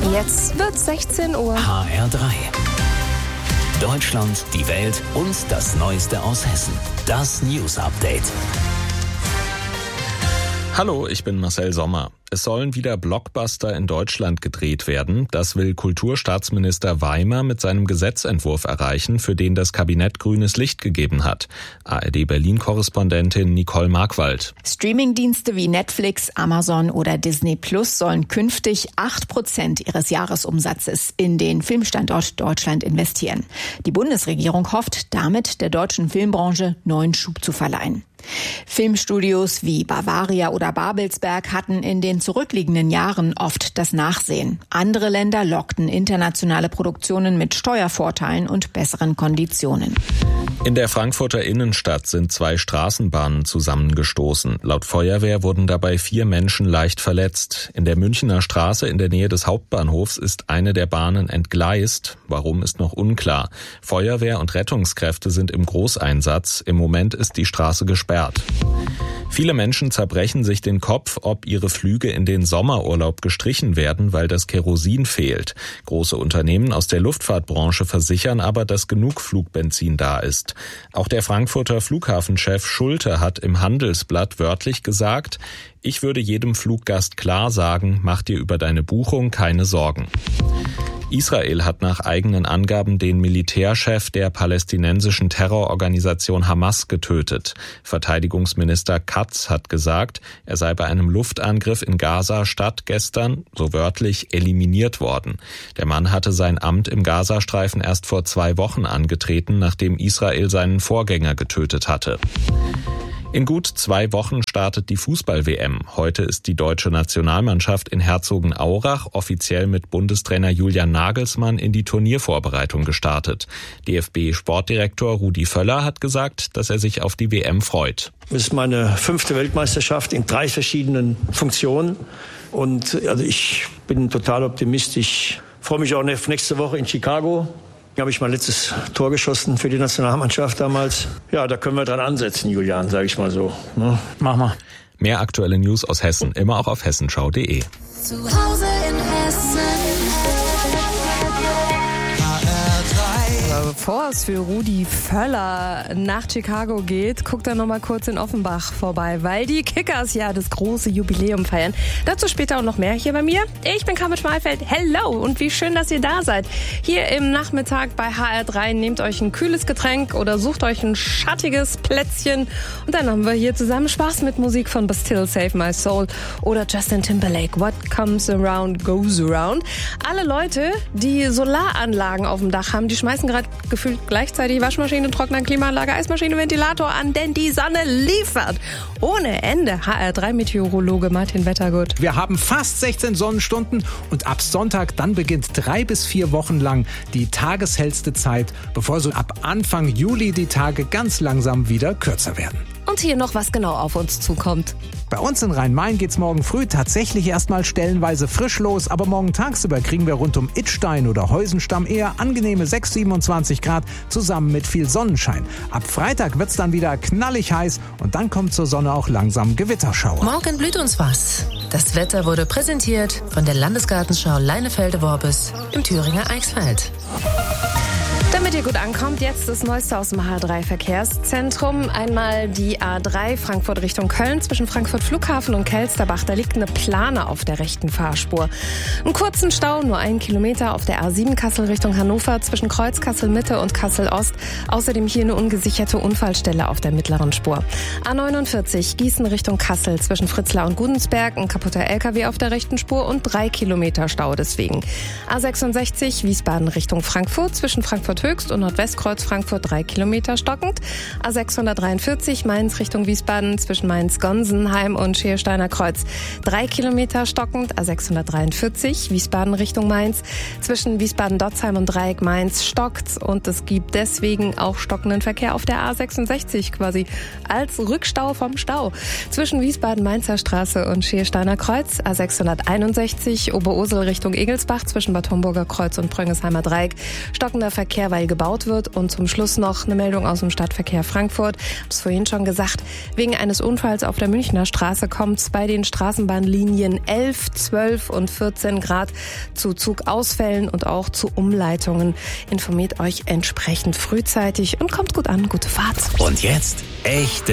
Jetzt wird's 16 Uhr. HR3. Deutschland, die Welt und das Neueste aus Hessen. Das News Update. Hallo, ich bin Marcel Sommer. Es sollen wieder Blockbuster in Deutschland gedreht werden. Das will Kulturstaatsminister Weimer mit seinem Gesetzentwurf erreichen, für den das Kabinett grünes Licht gegeben hat. ARD-Berlin-Korrespondentin Nicole Markwald. Streamingdienste wie Netflix, Amazon oder Disney Plus sollen künftig 8% ihres Jahresumsatzes in den Filmstandort Deutschland investieren. Die Bundesregierung hofft, damit der deutschen Filmbranche neuen Schub zu verleihen. Filmstudios wie Bavaria oder Babelsberg hatten in den zurückliegenden Jahren oft das Nachsehen. Andere Länder lockten internationale Produktionen mit Steuervorteilen und besseren Konditionen. In der Frankfurter Innenstadt sind 2 Straßenbahnen zusammengestoßen. Laut Feuerwehr wurden dabei 4 Menschen leicht verletzt. In der Münchener Straße in der Nähe des Hauptbahnhofs ist eine der Bahnen entgleist. Warum, ist noch unklar. Feuerwehr und Rettungskräfte sind im Großeinsatz. Im Moment ist die Straße gesperrt. Viele Menschen zerbrechen sich den Kopf, ob ihre Flüge in den Sommerurlaub gestrichen werden, weil das Kerosin fehlt. Große Unternehmen aus der Luftfahrtbranche versichern aber, dass genug Flugbenzin da ist. Auch der Frankfurter Flughafenchef Schulte hat im Handelsblatt wörtlich gesagt: Ich würde jedem Fluggast klar sagen, mach dir über deine Buchung keine Sorgen. Israel hat nach eigenen Angaben den Militärchef der palästinensischen Terrororganisation Hamas getötet. Verteidigungsminister Katz hat gesagt, er sei bei einem Luftangriff in Gaza-Stadt gestern, so wörtlich, eliminiert worden. Der Mann hatte sein Amt im Gazastreifen erst vor 2 Wochen angetreten, nachdem Israel seinen Vorgänger getötet hatte. In gut 2 Wochen startet die Fußball-WM. Heute ist die deutsche Nationalmannschaft in Herzogenaurach offiziell mit Bundestrainer Julian Nagelsmann in die Turniervorbereitung gestartet. DFB-Sportdirektor Rudi Völler hat gesagt, dass er sich auf die WM freut. Es ist meine 5. Weltmeisterschaft in 3 verschiedenen Funktionen. Und also ich bin total optimistisch. Ich freue mich auch auf nächste Woche in Chicago. Da habe ich mein letztes Tor geschossen für die Nationalmannschaft damals. Ja, da können wir dran ansetzen, Julian, sage ich mal so. Ne? Mach mal. Mehr aktuelle News aus Hessen, immer auch auf hessenschau.de. Zu Hause in Hessen. Bevor es für Rudi Völler nach Chicago geht, guckt er noch mal kurz in Offenbach vorbei, weil die Kickers ja das große Jubiläum feiern. Dazu später auch noch mehr hier bei mir. Ich bin Carmen Schmalfeld. Hello und wie schön, dass ihr da seid. Hier im Nachmittag bei HR3 nehmt euch ein kühles Getränk oder sucht euch ein schattiges Plätzchen und dann haben wir hier zusammen Spaß mit Musik von Bastille, Save My Soul oder Justin Timberlake, What Comes Around Goes Around. Alle Leute, die Solaranlagen auf dem Dach haben, die schmeißen gerade gefühlt gleichzeitig Waschmaschine, Trockner, Klimaanlage, Eismaschine, Ventilator an, denn die Sonne liefert ohne Ende. HR3-Meteorologe Martin Wettergut. Wir haben fast 16 Sonnenstunden und ab Sonntag dann beginnt 3 bis 4 Wochen lang die tageshellste Zeit, bevor so ab Anfang Juli die Tage ganz langsam wieder kürzer werden. Und hier noch, was genau auf uns zukommt. Bei uns in Rhein-Main geht's morgen früh tatsächlich erstmal stellenweise frisch los, aber morgen tagsüber kriegen wir rund um Idstein oder Heusenstamm eher angenehme 6-27 Grad zusammen mit viel Sonnenschein. Ab Freitag wird's dann wieder knallig heiß und dann kommt zur Sonne auch langsam Gewitterschauer. Morgen blüht uns was. Das Wetter wurde präsentiert von der Landesgartenschau Leinefelde-Worbis im Thüringer Eichsfeld. Damit ihr gut ankommt, jetzt das Neueste aus dem HR3-Verkehrszentrum. Einmal die A3 Frankfurt Richtung Köln zwischen Frankfurt Flughafen und Kelsterbach. Da liegt eine Plane auf der rechten Fahrspur. Einen kurzen Stau, nur 1 Kilometer auf der A7 Kassel Richtung Hannover zwischen Kreuz Kassel Mitte und Kassel Ost. Außerdem hier eine ungesicherte Unfallstelle auf der mittleren Spur. A49 Gießen Richtung Kassel zwischen Fritzlar und Gudensberg. Ein kaputter LKW auf der rechten Spur und 3 Kilometer Stau deswegen. A66 Wiesbaden Richtung Frankfurt zwischen Frankfurt Höchst und Nordwestkreuz Frankfurt 3 Kilometer stockend. A643 Mainz Richtung Wiesbaden zwischen Mainz-Gonsenheim und Schiersteiner Kreuz 3 Kilometer stockend. A643 Wiesbaden Richtung Mainz zwischen Wiesbaden-Dotzheim und Dreieck Mainz stockt und es gibt deswegen auch stockenden Verkehr auf der A66 quasi als Rückstau vom Stau. Zwischen Wiesbaden-Mainzer Straße und Schiersteiner Kreuz A661 Oberursel Richtung Egelsbach zwischen Bad Homburger Kreuz und Pröngensheimer Dreieck stockender Verkehr, weil gebaut wird. Und zum Schluss noch eine Meldung aus dem Stadtverkehr Frankfurt. Ich habe es vorhin schon gesagt, wegen eines Unfalls auf der Münchner Straße kommt es bei den Straßenbahnlinien 11, 12 und 14 Grad zu Zugausfällen und auch zu Umleitungen. Informiert euch entsprechend frühzeitig und kommt gut an. Gute Fahrt. Und jetzt echte